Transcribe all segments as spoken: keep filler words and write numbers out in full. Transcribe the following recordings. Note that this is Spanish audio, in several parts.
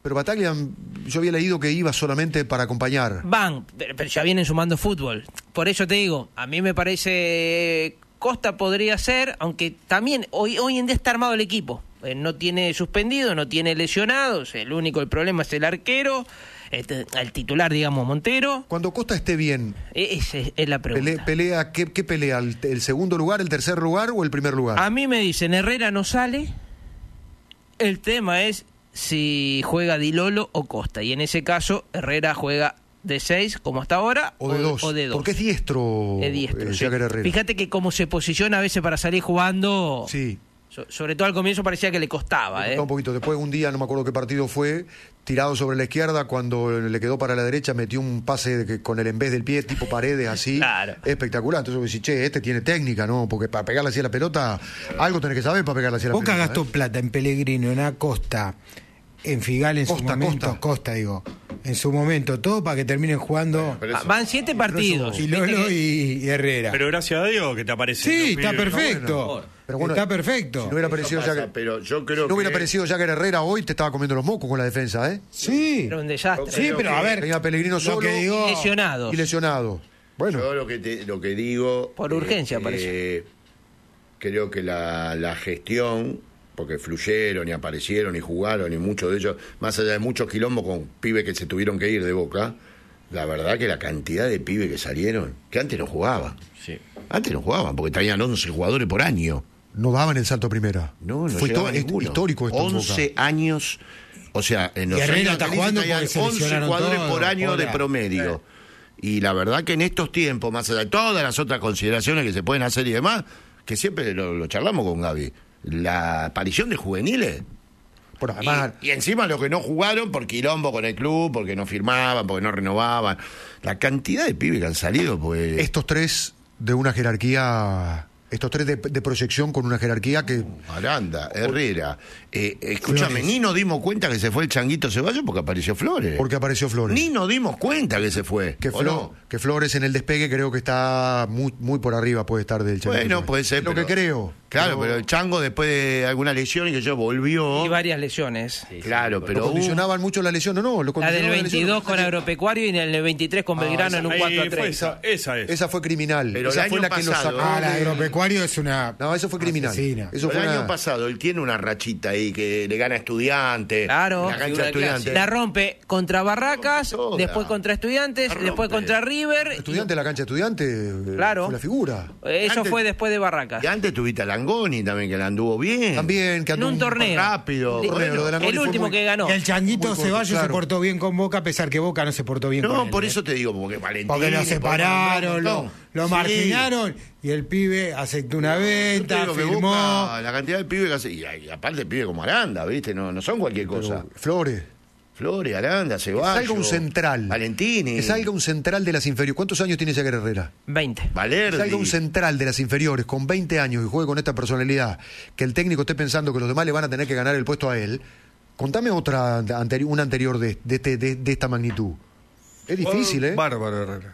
Pero Bataglia, yo había leído que iba solamente para acompañar. Van, pero ya vienen sumando fútbol. Por eso te digo, a mí me parece Costa podría ser, aunque también hoy, hoy en día está armado el equipo. Eh, no tiene suspendido, no tiene lesionados, el único el problema es el arquero, este, el titular, digamos, Montero. Cuando Costa esté bien, esa es, es la pregunta. Pelea, pelea ¿qué, qué pelea? ¿El, ¿El segundo lugar, el tercer lugar o el primer lugar? A mí me dicen, Herrera no sale, el tema es si juega Di Lolo o Costa, y en ese caso Herrera juega de seis como hasta ahora o de dos, o de dos. Porque es diestro, es diestro eh, sí. Jagger Herrera. Fíjate que como se posiciona a veces para salir jugando, sí. so, sobre todo al comienzo parecía que le costaba, le ¿eh? un poquito. Después un día, no me acuerdo qué partido fue, tirado sobre la izquierda, cuando le quedó para la derecha, metió un pase de que, con el en vez del pie, tipo Paredes, así, claro. Espectacular. Entonces vos decís, che, este tiene técnica, ¿no? Porque para pegarle así a la pelota, algo tenés que saber para pegarle así a la Boca pelota. gastó ¿eh? plata en Pellegrino, en Acosta, en Figal en Costa, su momento, Costa. Costa digo, en su momento, todo para que terminen jugando Ah, van siete partidos. y Lolo y, y Herrera. Pero gracias a Dios que te aparece. Sí, los está pibes, ¿no? perfecto. Bueno, pero bueno, está perfecto. Si no hubiera Eso aparecido pasa, Jagger, pero yo creo si no hubiera que- aparecido Jagger Herrera hoy, te estaba comiendo los mocos con la defensa, ¿eh? Sí. Era un desastre. Sí, pero a ver, Venía Pellegrino lo solo que digo, Lesionados. y lesionado. Bueno, Yo lo que, te- lo que digo... Por urgencia, eh, parece. eh, creo que la, la gestión, porque fluyeron y aparecieron y jugaron y muchos de ellos, más allá de muchos quilombos con pibes que se tuvieron que ir de Boca, la verdad que la cantidad de pibes que salieron, que antes no jugaban. Sí. Antes no jugaban, porque traían once jugadores por año. no daban el salto a primera. No, no Fue llegaba to- ninguno. histórico esto en Boca. once años, o sea, en los Y Herrera años está que jugando traían porque se once lesionaron jugadores todos, por año de hola. promedio. Y la verdad que en estos tiempos, más allá de todas las otras consideraciones que se pueden hacer y demás, que siempre lo, lo charlamos con Gaby, la aparición de juveniles. Bueno, además, Y, y encima los que no jugaron por quilombo con el club, porque no firmaban, porque no renovaban. La cantidad de pibes que han salido, pues... estos tres de una jerarquía, estos tres de, de proyección con una jerarquía que... Aranda, Herrera. Eh, escúchame, Flores. ni nos dimos cuenta que se fue el Changuito Ceballos porque apareció Flores. Porque apareció Flores. Ni nos dimos cuenta que se fue. Que, ¿o Flo- no? que Flores en el despegue creo que está muy, muy por arriba, puede estar del Changuito. Bueno, puede ser. Lo pero- que creo. Claro, pero, el Chango después de alguna lesión y que yo volvió. Y varias lesiones. Claro, Lo pero. condicionaban mucho la lesión, no, no. Lo La del condicionaban la lesión. veintidós con Agropecuario y en el veintitrés con Belgrano en un Ahí cuatro a fue tres. esa, esa es. Esa fue criminal. Pero esa el fue año la que lo pasado- sacó. Ah, la de- agropecuario es una... No, eso fue criminal. asesina. Eso el fue año una- pasado él tiene una rachita ahí que le gana a Estudiantes. Claro. En la cancha Figura de Estudiantes. La rompe contra Barracas, Toda. después contra Estudiantes, La rompe. después contra River. Estudiante de la cancha de estudiante. eh, Claro. Fue la figura. Eso Antes- fue después de Barracas. Y antes tuviste a Langoni también, que la anduvo bien. También, que En andó un torneo. rápido. De- Bueno, lo de la Langoni el fue último muy- que ganó. Y el Changuito Muy corto, Ceballos se claro. portó bien con Boca, a pesar que Boca no se portó bien con No, él, por ¿eh? eso te digo, porque Valentín. Porque lo separaron, lo, lo Sí. marginaron y el pibe aceptó una Yo te venta, digo que firmó. Boca, la cantidad de pibes que hace. Y, y aparte, pibes como Aranda, ¿viste? No, no son cualquier cosa. Pero Flores. Flores, Aranda, Que Ceballos. salga un central. Valentini. Que salga un central de las inferiores. ¿Cuántos años tiene Jagger Herrera? veinte. Que Valerdi. salga un central de las inferiores con veinte años y juegue con esta personalidad, que el técnico esté pensando que los demás le van a tener que ganar el puesto a él. Contame otra, anteri- una anterior de, de, este- de- de esta magnitud. Es difícil, ¿eh? Bárbaro, Herrera.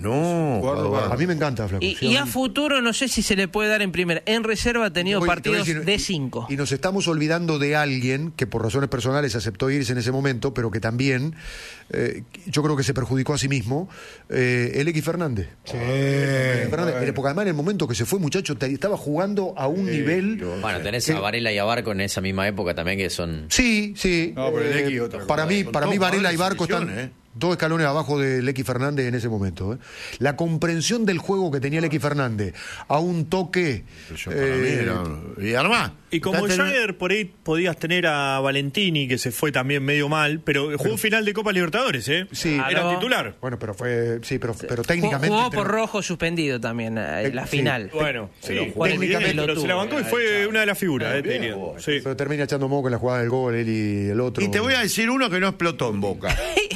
No, Guardo, guarda. A mí me encanta, Flaco. Y, Sí, y a a mí- futuro no sé si se le puede dar en primera. En reserva ha tenido Voy- te voy a partidos decir, de y- cinco. Y, nos estamos olvidando de alguien que por razones personales aceptó irse en ese momento, pero que también, eh, yo creo que se perjudicó a sí mismo, eh, el X Fernández. Sí. Fernández, eh, porque además en el momento que se fue, muchacho, te- estaba jugando a un nivel... Bueno, tenés Sí. a Varela y a Barco en esa misma época también, que son... Sí, sí. No, pero el Eh, X otra para cosa. mí, Con para todos mí Varela y jugadores Barco de están selección, ¿eh? dos escalones abajo del X Fernández en ese momento. ¿eh? La comprensión del juego que tenía el X Fernández a un toque... Yo para mí eh, era- Y armá. Y como Estás teniendo- Jagger, por ahí podías tener a Valentini, que se fue también medio mal, pero jugó un final de Copa Libertadores, ¿eh? Sí. Era Claro. titular. Bueno, pero fue... Sí, pero, pero Jugó, técnicamente... jugó pero- por rojo suspendido también, eh, la sí. final. Bueno, sí, Pero jugó muy bien, técnicamente pero lo se la tuvo. bancó y fue una de las figuras, eh, te diría. Sí. pero termina echando moco en la jugada del gol, él y el otro. Y te voy a decir uno que no explotó en Boca.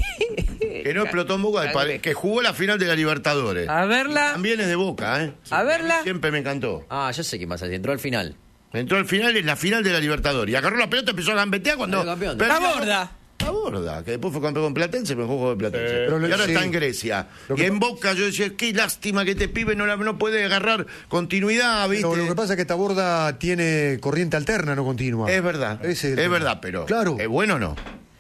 que no explotó en Boca, pare- que jugó la final de la Libertadores. A verla. También es de Boca, ¿eh? A verla. Siempre me encantó. Ah, ya sé quién más, entró al final. Entró al final en la final de la Libertadores. Y agarró la pelota, empezó a gambetear cuando. Salió campeón. perdió- La borda. La borda, que después fue campeón con Platense, pero jugó con Platense. Pero lo- y ahora sí. está en Grecia. Lo Y que en pa- Boca yo decía, qué lástima que este pibe no, la- no puede agarrar continuidad, ¿viste? Lo, lo que pasa es que esta borda tiene corriente alterna, no continua. Es verdad, Ese es el tema. verdad, pero Claro. ¿es bueno o no?